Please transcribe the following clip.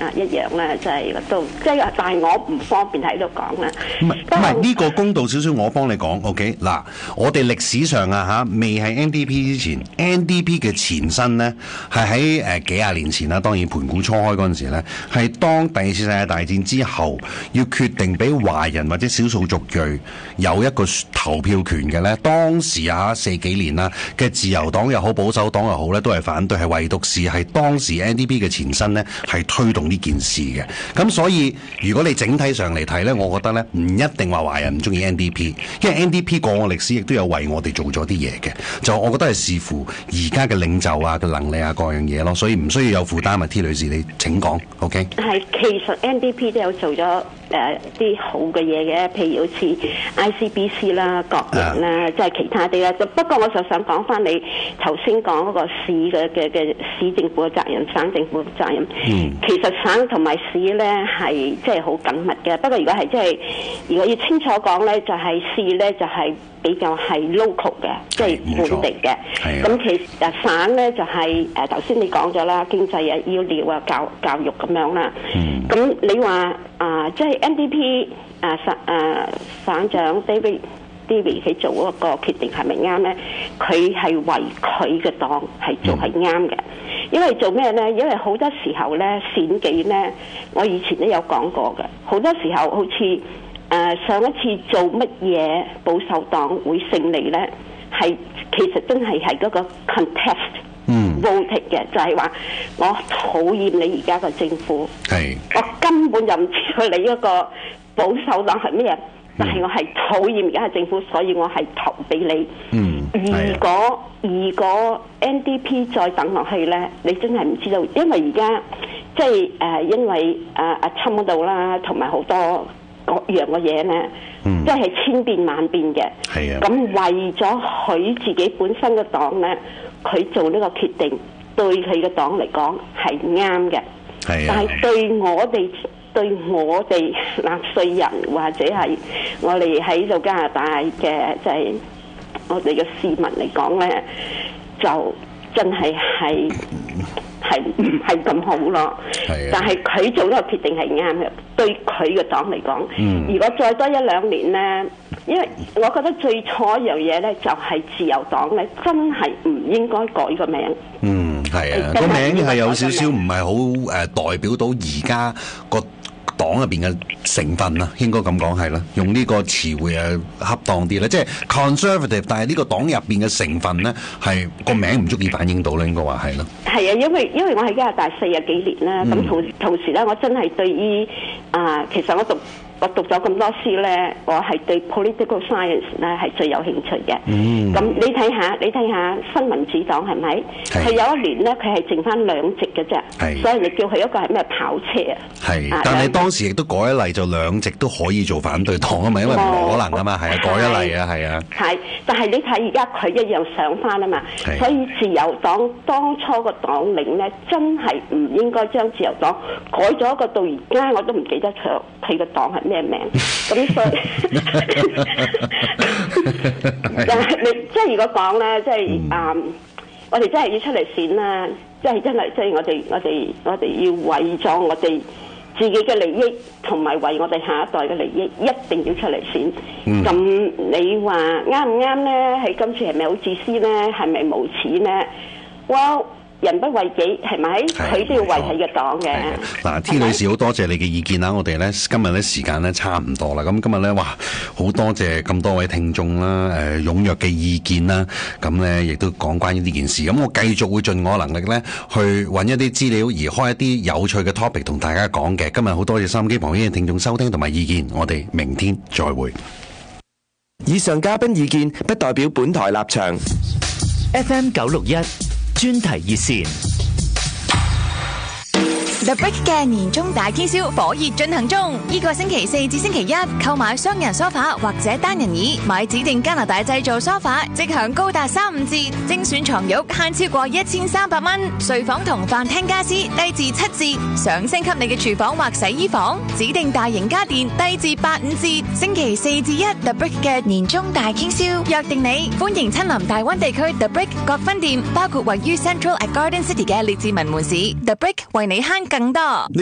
一樣啦，就係都即係，但係我唔方便喺度講啦。 唔係呢個公道少少，我幫你講 OK 嗱，我哋歷史上啊未係 NDP 之前 ，NDP 嘅前身呢係喺幾廿年前啦，當然盤古初開嗰陣時咧，係當第二次世界大戰之後，要決定俾華人或者少數族裔有一個投票權嘅咧，當時40幾年啦嘅自由黨又好，保守黨又好咧，都係反對，係唯獨是係當時 NDP 嘅前身咧，係推動呢件事嘅。咁所以如果你整體上嚟睇咧，我覺得咧唔一定話華人唔中意 NDP， 因為 NDP 過往歷史亦都有為我哋做咗啲嘢嘅。就我覺得係視乎而家嘅領袖啊嘅能力啊各樣嘢咯，所以唔需要有負擔啊。T 女士你請講 OK。 係其實 NDP 都有做咗啲好嘅嘢嘅，譬如好似 ICBC 啦、國營啦，即係其他啲啦。不過我就想講翻你頭先講嗰個市嘅市政府嘅責任、省政府嘅責任。其實省同埋市咧係即係好緊密嘅。不過如果係即係如果要清楚講咧，就係市咧就係比較係 local 嘅，即係本地嘅。咁其實省咧就係頭先你講咗啦，經濟啊、醫療啊、教育咁樣啦。咁你話即係 NDP 省長 David 佢做嗰個決定係咪啱咧？佢係為佢嘅黨係做係啱嘅，因為做咩咧？因為好多時候咧選舉咧，我以前都有講過嘅，好多時候好似上一次做乜嘢保守黨會勝利咧，係其實真係嗰個 contest。voting 嘅就係話我討厭你而家嘅政府，我根本就唔知道你一個保守黨係咩，但係我係討厭而家嘅政府，所以我係投俾你。如果 NDP 再等落去咧，你真係唔知道，因為而家即係因為阿侵嗰度啦，同埋好多各樣嘅嘢咧，即係千變萬變嘅。咁為咗佢自己本身嘅黨咧，佢做呢個決定對佢嘅黨嚟講係啱嘅，但係對我哋納稅人或者係我哋喺度加拿大嘅即係我哋嘅市民嚟講咧，就真係唔係咁好咯。但係佢做呢個決定係啱嘅，對佢嘅黨嚟講。如果再多一兩年咧，因為我覺得最錯一樣嘢咧，就係自由黨咧，真係唔應該改個名。 個名係有少少唔係好代表到而家個黨入邊嘅成分啦，應該咁講係啦，用呢個詞彙恰當啲啦，即係 conservative， 但係呢個黨入邊嘅成分咧係個名唔足以反映到咧，應該話係咯。係啊， 因為我喺加拿大40幾年啦，咁同時咧，我真係對於其實我讀咗咁多書咧，我係對 political science 咧係最有興趣嘅。咁你睇下新民主黨係咪？佢有一年咧，佢係剩翻2席嘅啫，所以你叫佢一個係咩跑車啊？ 但係當時亦都改一例，就2席都可以做反對黨啊嘛，因為唔可能啊嘛，改一例啊，係啊。 但係你睇而家佢一樣上翻啊嘛，所以自由黨當初個黨領咧，真係唔應該將自由黨改咗一個到而家我都唔記得佢個黨係咩名，咁所以即係如果講咧，即係我哋真係要出嚟選啦，即係我哋要為咗我哋自己嘅利益，同埋為我哋下一代嘅利益，一定要出嚟選。咁你話啱唔啱咧？喺今次係咪好自私咧？係咪無恥咧？人不為己，係咪？佢都要為佢嘅黨嘅。 嗱，T 女士好多謝你嘅意見啦，我哋咧今日咧時間咧差唔多啦。咁今日咧好多謝咁多位聽眾啦，踴躍嘅意見啦，咁咧亦都講關於呢件事。咁我繼續會盡我能力咧去揾一啲資料，而開一啲有趣嘅 topic 同大家講嘅。今日好多謝收音機旁邊嘅聽眾收聽同埋意見，我哋明天再會。 以上嘉賓意見不代表本台立場。 FM 961專題熱線。 The Brick 嘅年終大天銷火熱進行中，呢個星期4至星期1購買雙人梳化或者單人椅，買指定加拿大製造梳化即享高達35折，精選床褥慳超過1300蚊，睡房同飯廳家私低至7折，想升級你嘅廚房或洗衣房，指定大型家電低至85折。星期4至1 The Brick 嘅年終大傾銷，約定你，歡迎親臨大灣地區 The Brick 各分店，包括位於 Central at Garden City 嘅列治文門市 The Brick 為你慳更多。